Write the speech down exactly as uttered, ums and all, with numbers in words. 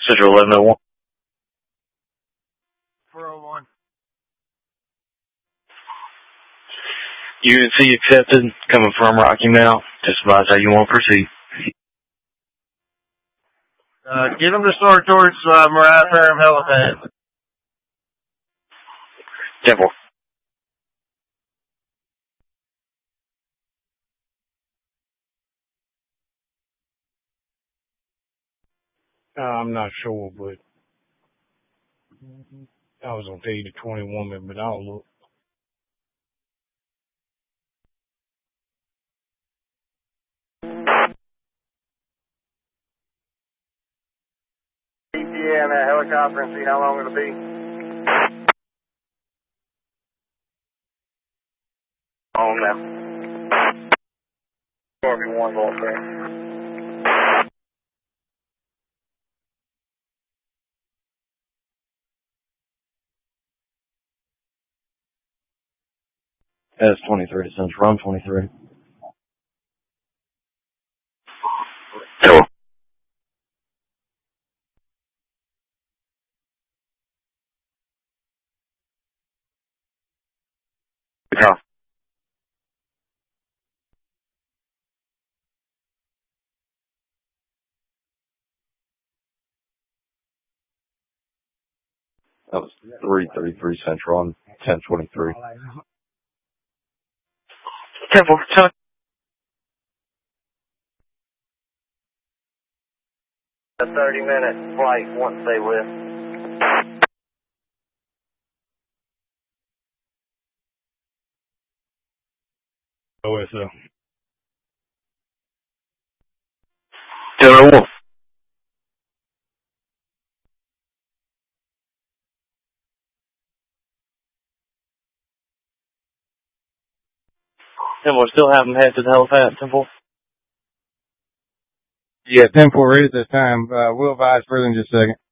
Central eleven oh one. four oh one. U N C accepted, coming from Rocky Mount. Just advise how you want to proceed. Uh, get them to start towards, uh, Mariah Ferrum Helipad. Temple. Uh, I'm not sure, but I was gonna tell you the twenty-one, but I'll look. E T A on that helicopter and see how long it'll be. On now. Scorpion one going there. S twenty-three, Central, run twenty-three. Temple. Call. That was three thirty-three Central on ten twenty-three. Temple, tell A thirty minute flight once they lift. O S L. Taylor Wolf. Temple, still have them head to the helipad, Temple? Yeah, ten four ready at this time. Uh, we'll advise further in just a second.